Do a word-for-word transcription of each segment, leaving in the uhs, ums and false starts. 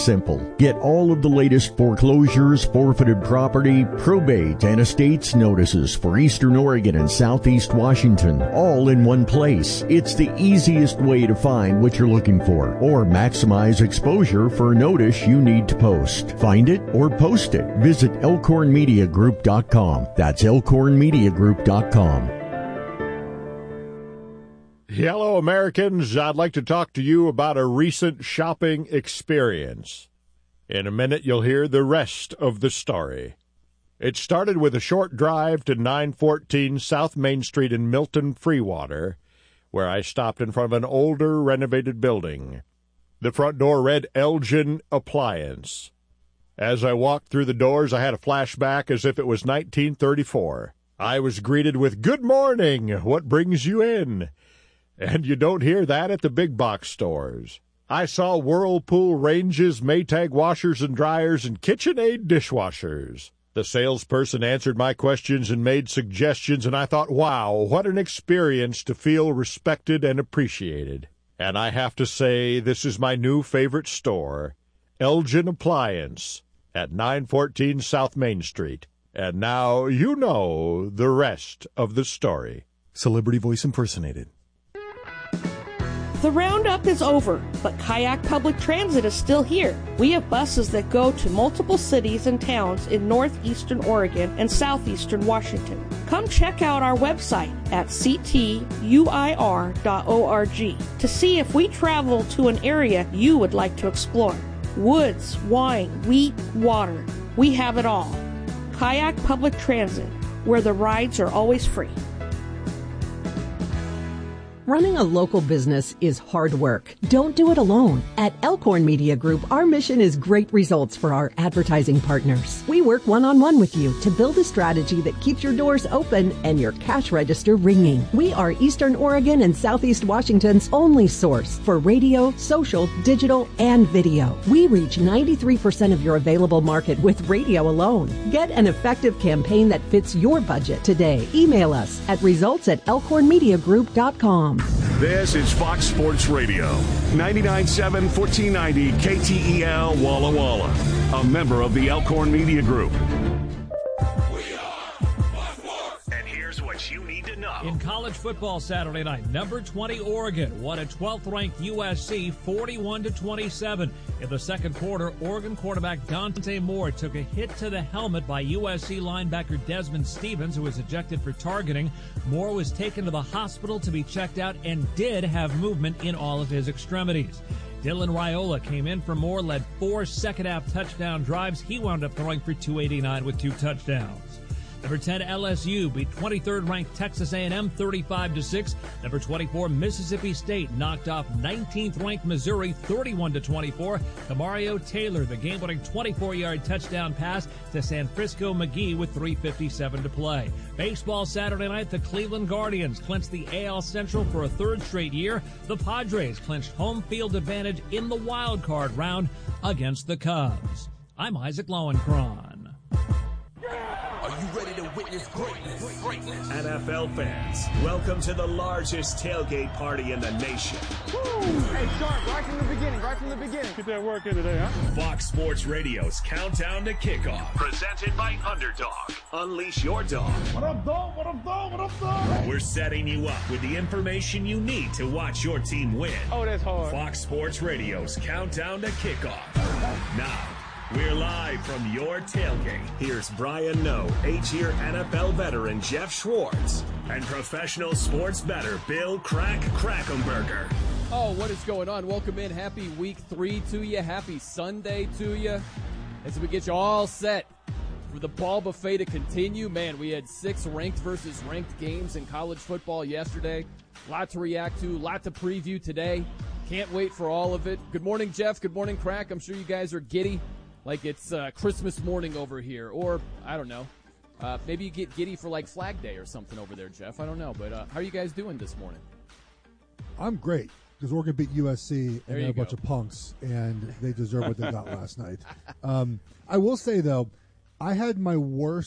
simple. Get all of the latest foreclosures, forfeited property, probate, and estates notices for Eastern Oregon and Southeast Washington, all in one place. It's the easiest way to find what you're looking for, or maximize exposure for a notice you need to post. Find it or post it. Visit elkhorn media group dot com. That's elkhorn media group dot com. Hello, Americans. I'd like to talk to you about a recent shopping experience. In a minute, you'll hear the rest of the story. It started with a short drive to nine fourteen South Main Street in Milton, Freewater, where I stopped in front of an older, renovated building. The front door read Elgin Appliance. As I walked through the doors, I had a flashback as if it was nineteen thirty-four. I was greeted with, "Good morning. What brings you in?" And you don't hear that at the big box stores. I saw Whirlpool ranges, Maytag washers and dryers, and KitchenAid dishwashers. The salesperson answered my questions and made suggestions, and I thought, wow, what an experience to feel respected and appreciated. And I have to say, this is my new favorite store, Elgin Appliance, at nine fourteen South Main Street. And now you know the rest of the story. Celebrity voice impersonated. The roundup is over, but Kayak Public Transit is still here. We have buses that go to multiple cities and towns in northeastern Oregon and southeastern Washington. Come check out our website at c t u i r dot org to see if we travel to an area you would like to explore. Woods, wine, wheat, water. We have it all. Kayak Public Transit, where the rides are always free. Running a local business is hard work. Don't do it alone. At Elkhorn Media Group, our mission is great results for our advertising partners. We work one-on-one with you to build a strategy that keeps your doors open and your cash register ringing. We are Eastern Oregon and Southeast Washington's only source for radio, social, digital, and video. We reach ninety-three percent of your available market with radio alone. Get an effective campaign that fits your budget today. Email us at results at elkhorn media group dot com. This is Fox Sports Radio, ninety-nine point seven, fourteen ninety K T E L Walla Walla, a member of the Elkhorn Media Group. We are Fox Sports. And here's what you need to know. In college football Saturday night, number twenty Oregon won at twelfth-ranked U S C forty-one to twenty-seven. In the second quarter, Oregon quarterback Dante Moore took a hit to the helmet by U S C linebacker Desmond Stevens, who was ejected for targeting. Moore was taken to the hospital to be checked out and did have movement in all of his extremities. Dylan Raiola came in for Moore, led four second-half touchdown drives. He wound up throwing for two eighty-nine with two touchdowns. Number ten, L S U beat twenty-third ranked Texas A and M thirty-five to six. Number twenty-four, Mississippi State knocked off nineteenth ranked Missouri thirty-one to twenty-four. Camario Taylor, the game-winning twenty-four yard touchdown pass to San Francisco McGee with three fifty-seven to play. Baseball Saturday night, the Cleveland Guardians clinched the A L Central for a third straight year. The Padres clinched home field advantage in the wild card round against the Cubs. I'm Isaac Lowenkron. Are you ready to witness greatness? Greatness. N F L fans, welcome to the largest tailgate party in the nation. Woo! Hey, Sharp, right from the beginning, right from the beginning. Get that work in today, huh? Fox Sports Radio's Countdown to Kickoff, presented by Underdog. Unleash your dog. What up, dog? What up, dog? What up, dog? We're setting you up with the information you need to watch your team win. Oh, that's hard. Fox Sports Radio's Countdown to Kickoff. Now, we're live from your tailgate. Here's Brian Noe, eight-year N F L veteran Jeff Schwartz, and professional sports bettor Bill Crack Krackomberger. Oh, what is going on? Welcome in. Happy week three to you. Happy Sunday to you. As we get you all set for the ball buffet to continue. Man, we had six ranked versus ranked games in college football yesterday. A lot to react to, a lot to preview today. Can't wait for all of it. Good morning, Jeff. Good morning, Crack. I'm sure you guys are giddy. Like it's uh, Christmas morning over here. Or, I don't know, uh, maybe you get giddy for like Flag Day or something over there, Jeff. I don't know. But uh, how are you guys doing this morning? I'm great because Oregon beat U S C and they're a go. bunch of punks, and they deserve what they got last night. Um, I will say, though, I had my worst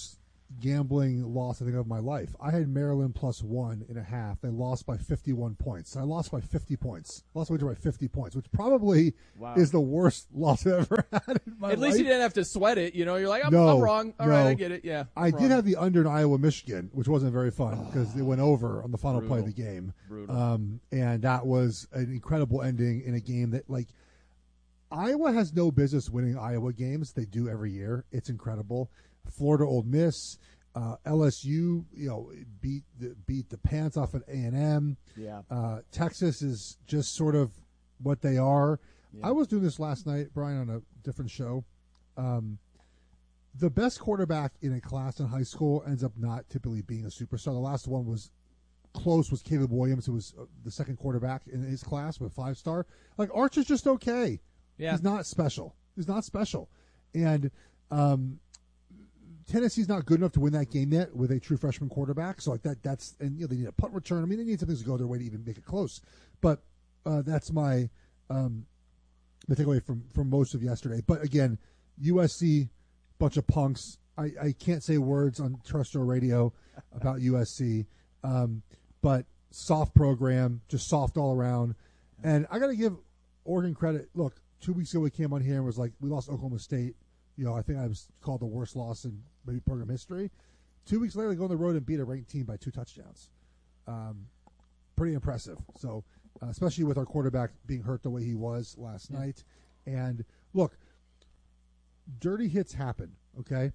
gambling loss I think of my life. I had Maryland plus one and a half. They lost by fifty-one points. I lost by fifty points. I lost by fifty points, which probably wow. is the worst loss I've ever had in my At life. least you didn't have to sweat it. You know, you're like, I'm, no, I'm wrong. All no. right, I get it. Yeah, I'm I wrong. did have the under in Iowa, Michigan, which wasn't very fun because oh, it went over on the final brutal. play of the game. Brutal. Um, and that was an incredible ending in a game that, like, Iowa has no business winning Iowa games. They do every year. It's incredible. Florida, Ole Miss, uh, L S U, you know, beat the, beat the pants off at A and M. Yeah. Uh, Texas is just sort of what they are. Yeah. I was doing this last night, Brian, on a different show. Um, the best quarterback in a class in high school ends up not typically being a superstar. The last one was close, was Caleb Williams, who was the second quarterback in his class with five star. Like, Arch is just okay. Yeah. He's not special. He's not special. And um, Tennessee's not good enough to win that game yet with a true freshman quarterback. So, like, that, that's, and, you know, they need a punt return. I mean, they need some things to go their way to even make it close. But uh, that's my, um, my takeaway from, from most of yesterday. But again, U S C, bunch of punks. I, I can't say words on terrestrial radio about U S C. Um, but soft program, just soft all around. And I got to give Oregon credit. Look, two weeks ago we came on here and was like, we lost Oklahoma State. You know, I think I was called the worst loss in maybe program history. Two weeks later, they go on the road and beat a ranked team by two touchdowns. Um, pretty impressive. So, uh, especially with our quarterback being hurt the way he was last yeah. night. And look, dirty hits happen, okay?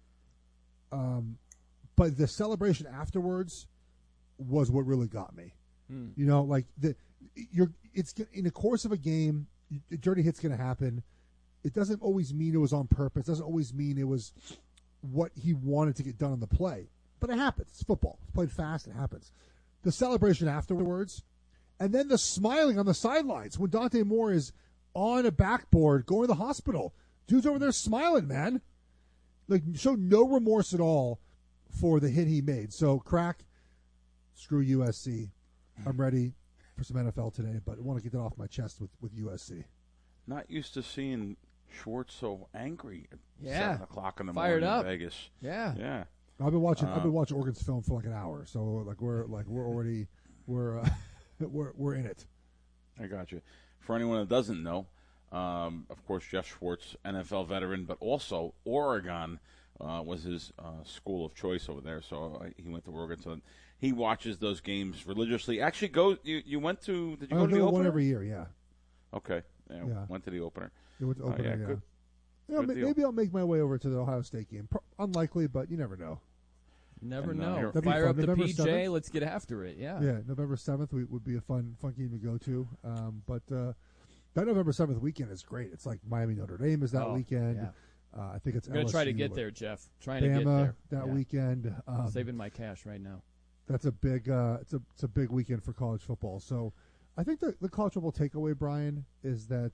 Um, but the celebration afterwards was what really got me. Mm. You know, like the you're it's in the course of a game, a dirty hit's going to happen. It doesn't always mean it was on purpose. It doesn't always mean it was what he wanted to get done on the play. But it happens. It's football. It's played fast. It happens. The celebration afterwards, and then the smiling on the sidelines when Dante Moore is on a backboard going to the hospital. Dude's over there smiling, man. Like, showed no remorse at all for the hit he made. So, crack, screw U S C. I'm ready for some N F L today, but I want to get that off my chest with, with U S C. Not used to seeing Schwartz so angry at yeah. seven o'clock in the Fired morning up. in Vegas. Yeah, yeah. I've been watching. Uh, I've been watching Oregon's film for like an hour, so like we're like we're already we're uh, we're we're in it. I got you. For anyone that doesn't know, um, of course, Jeff Schwartz, N F L veteran, but also Oregon uh, was his uh, school of choice over there. So uh, he went to Oregon. So he watches those games religiously. Actually, go. You, you went to? Did you I go to the one opener? every year? Yeah. Okay. Yeah, yeah. Went to the opener. You went to opener. Uh, yeah, yeah. Good. You know, good maybe deal. I'll make my way over to the Ohio State game. Pro- unlikely, but you never know. Never and, know. Uh, Fire up November the P J. seventh. Let's get after it. Yeah. Yeah. November seventh would be a fun, fun game to go to. Um, but uh, that November seventh weekend is great. It's like Miami Notre Dame is that oh, weekend. Yeah. Uh, I think it's. I'm gonna L S U, try to get there, Jeff. Trying Bama to get there that yeah. weekend. Um, Saving my cash right now. That's a big. Uh, it's a it's a big weekend for college football. So, I think the the college football takeaway, Brian, is that,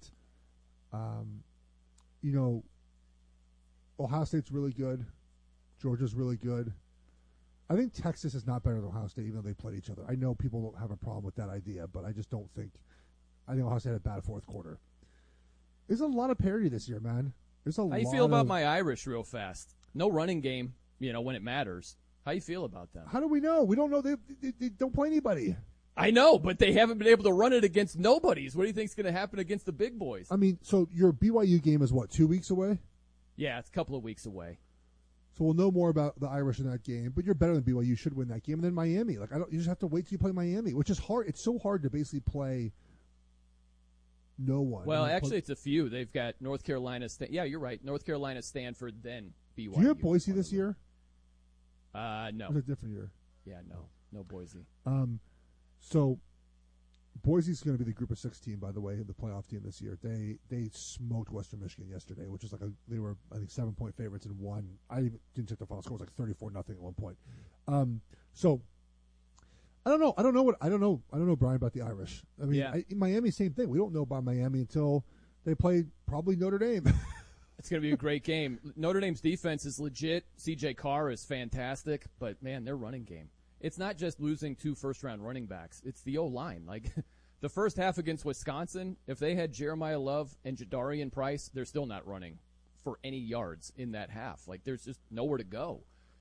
um, you know, Ohio State's really good. Georgia's really good. I think Texas is not better than Ohio State, even though they played each other. I know people don't have a problem with that idea, but I just don't think. I think Ohio State had a bad fourth quarter. There's a lot of parity this year, man. There's a How lot you feel about of, my Irish real fast? No running game, you know, when it matters. How you feel about them? How do we know? We don't know. They, they, they don't play anybody. I know, but they haven't been able to run it against nobodies. What do you think's going to happen against the big boys? I mean, so your B Y U game is what, two weeks away? Yeah, it's a couple of weeks away. So we'll know more about the Irish in that game, but you're better than B Y U. You should win that game. And then Miami, like I don't, you just have to wait till you play Miami, which is hard. It's so hard to basically play no one. Well, I mean, actually, it's a few. They've got North Carolina. Sta- yeah, you're right. North Carolina, Stanford, then B Y U. Do you have Boise this year? Uh, no. Or is it a different year? Yeah, no, no Boise. Um, so Boise's going to be the Group of Six team, by the way, the playoff team this year. They they smoked Western Michigan yesterday, which is like a they were I think seven point favorites and won. I even didn't check the final score; it was like thirty four nothing at one point. Um, so I don't know. I don't know what I don't know. I don't know, Brian, about the Irish. I mean, yeah. I, in Miami, same thing. We don't know about Miami until they play probably Notre Dame. It's going to be a great game. Notre Dame's defense is legit. C J Carr is fantastic, but man, their running game. It's not just losing two first-round running backs. It's the O-line. Like, the first half against Wisconsin, if they had Jeremiah Love and Jadarian Price, they're still not running for any yards in that half. Like, there's just nowhere to go.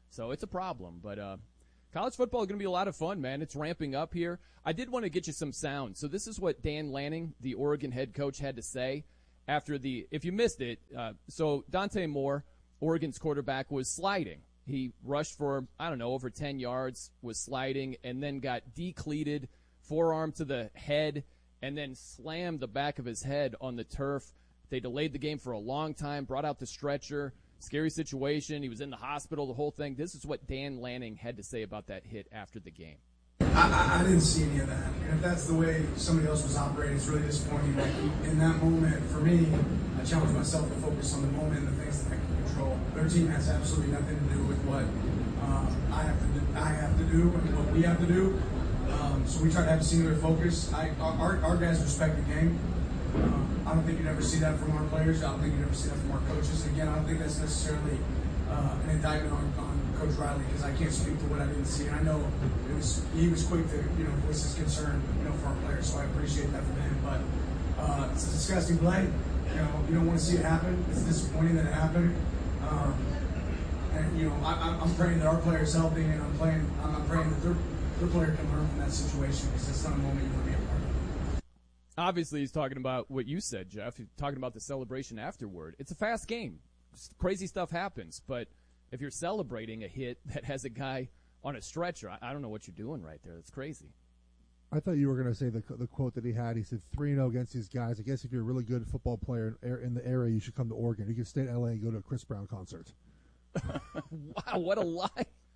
So it's a problem. But uh, college football is going to be a lot of fun, man. It's ramping up here. I did want to get you some sound. So this is what Dan Lanning, the Oregon head coach, had to say after the – if you missed it, uh, so Dante Moore, Oregon's quarterback, was sliding. He rushed for, I don't know, over ten yards, was sliding, and then got decleated, forearm to the head, and then slammed the back of his head on the turf. They delayed the game for a long time, brought out the stretcher. Scary situation. He was in the hospital, the whole thing. This is what Dan Lanning had to say about that hit after the game. I, I, I didn't see any of that. And if that's the way somebody else was operating, it's really disappointing. Like, in that moment, for me, I challenged myself to focus on the moment and the things that I can control. Their team has absolutely nothing to do with what um, I have to do, I have to do and what we have to do. Um, so we try to have a singular focus. I, our, our guys respect the game. Um, I don't think you'd ever see that from our players. I don't think you'd ever see that from our coaches. Again, I don't think that's necessarily uh, an indictment on, on Coach Riley, because I can't speak to what I didn't see. And I know it was he was quick to you know voice his concern you know for our players, so I appreciate that from him. But uh, it's a disgusting play. You know, you don't want to see it happen. It's disappointing that it happened. Um, and you know, I, I'm praying that our players healthy, and I'm praying I'm praying that their their player can learn from that situation, because it's not a moment you want to be a part of. Obviously, he's talking about what you said, Jeff. He's talking about the celebration afterward. It's a fast game. Crazy stuff happens. But if you're celebrating a hit that has a guy on a stretcher, I, I don't know what you're doing right there. That's crazy. I thought you were going to say the the quote that he had. He said three and oh against these guys. I guess if you're a really good football player in the area, you should come to Oregon. You can stay in L A and go to a Chris Brown concert. Wow, what a lie.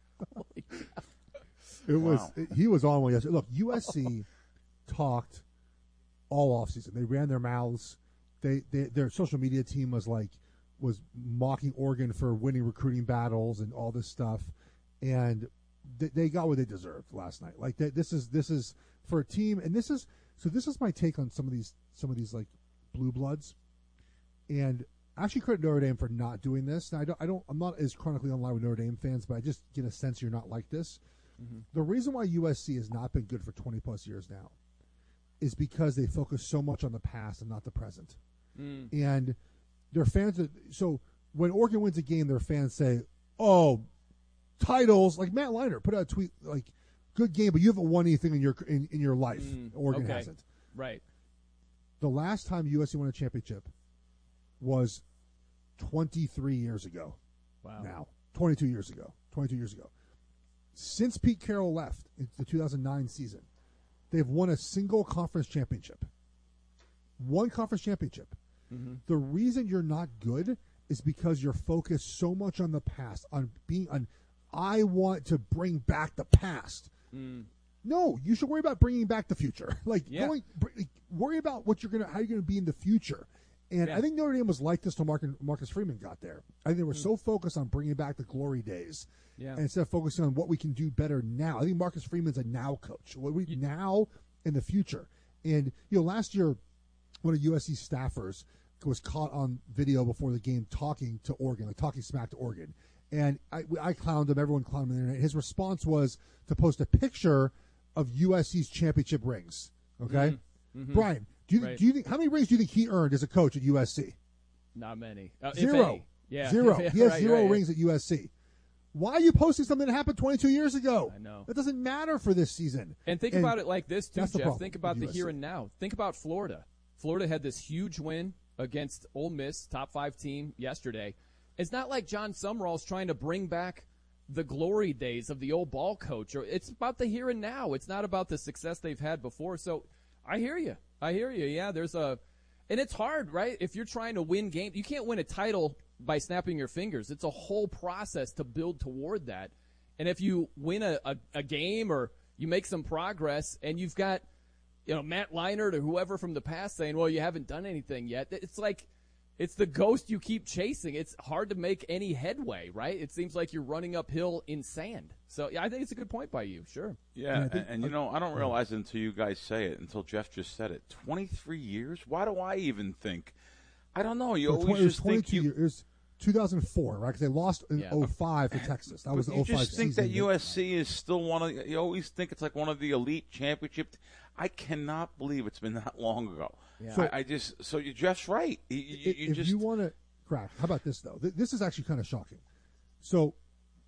It was Wow. it, he was on one yesterday. Look, U S C talked all offseason. They ran their mouths. They, they their social media team was like was mocking Oregon for winning recruiting battles and all this stuff, and they, they got what they deserved last night. Like they, this is this is for a team, and this is so this is my take on some of these some of these like blue bloods, and I actually credit Notre Dame for not doing this. Now, I don't I don't I'm not as chronically online with Notre Dame fans, but I just get a sense you're not like this. Mm-hmm. The reason why U S C has not been good for twenty plus years now is because they focus so much on the past and not the present. Mm. And their fans are, so when Oregon wins a game, their fans say, oh, titles, like Matt Leinart put out a tweet like, good game, but you haven't won anything in your in, in your life. Mm. Oregon okay. hasn't. Right. The last time U S C won a championship was twenty-three years ago. Wow. Now. twenty-two years ago. twenty-two years ago. Since Pete Carroll left in the two thousand nine season, they've won a single conference championship. One conference championship. Mm-hmm. The reason you're not good is because you're focused so much on the past, on being on, I want to bring back the past. Mm. No, you should worry about bringing back the future. Like, yeah. going, worry about what you're gonna, how you're gonna be in the future. And yeah. I think Notre Dame was like this till Marcus, Marcus Freeman got there. I think they were mm. so focused on bringing back the glory days, yeah. instead of focusing on what we can do better now. I think Marcus Freeman's a now coach. What we yeah. now in the future. And you know, last year, one of U S C staffers was caught on video before the game talking to Oregon, like talking smack to Oregon. And I, I clowned him. Everyone clowned him on the internet. His response was to post a picture of U S C's championship rings. Okay, mm-hmm. Mm-hmm. Brian. Do you, right. do you think how many rings do you think he earned as a coach at U S C? Not many. Uh, zero. Yeah. Zero. He has right, zero right, rings yeah. at U S C. Why are you posting something that happened twenty-two years ago? I know. That doesn't matter for this season. And think and about it like this, too, Jeff. Think about the U S C. here and now. Think about Florida. Florida had this huge win against Ole Miss, top five team, yesterday. It's not like John Sumrall's trying to bring back the glory days of the old ball coach. It's about the here and now. It's not about the success they've had before. So I hear you. I hear you. Yeah, there's a – and it's hard, right? If you're trying to win games, you can't win a title by snapping your fingers. It's a whole process to build toward that. And if you win a, a, a game or you make some progress and you've got, you know, Matt Leinart or whoever from the past saying, well, you haven't done anything yet, it's like it's the ghost you keep chasing. It's hard to make any headway, right? It seems like you're running uphill in sand. So, yeah, I think it's a good point by you, sure. Yeah, and, and, and you know, I don't realize it until you guys say it, until Jeff just said it. twenty-three years? Why do I even think? I don't know. You so always twenty, just think twenty-two you... years. It was two thousand four, right? Because they lost in yeah. oh five to Texas. That but was the you oh five just think season. that U S C is still one of – you always think it's like one of the elite championship – I cannot believe it's been that long ago. Yeah. So I, I just – so you Jeff's right. You, you, if you just, you want to – crap, how about this, though? This is actually kind of shocking. So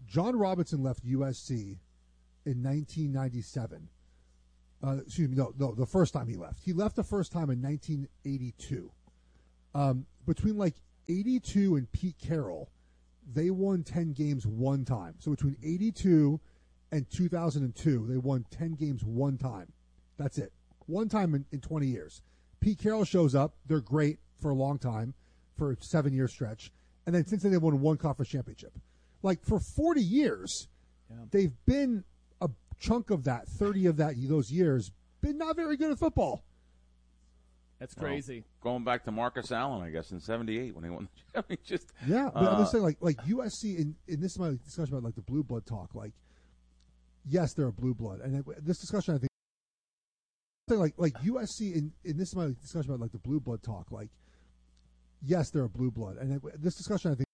John Robinson left U S C in nineteen ninety-seven. Uh, excuse me, no, no, the first time he left. He left the first time in nineteen eighty-two. Um, between like eighty-two and Pete Carroll, they won ten games one time. So between eighty-two and two thousand two, they won ten games one time. That's it. One time in, in twenty years. Pete Carroll shows up. They're great for a long time, for a seven-year stretch. And then since then, they've won one conference championship. Like, for forty years, yeah. they've been a chunk of that, thirty of that those years, been not very good at football. That's crazy. Well, going back to Marcus Allen, I guess, in seventy-eight when he won the championship. Yeah, but uh, I'm just saying, like, like U S C, in, in this is my discussion about, like, the blue blood talk. Like, yes, they're a blue blood. And this discussion, I think, like, like U S C, in, in this is my discussion about, like, the blue blood talk. Like, yes, they're a blue blood. And this discussion, I think,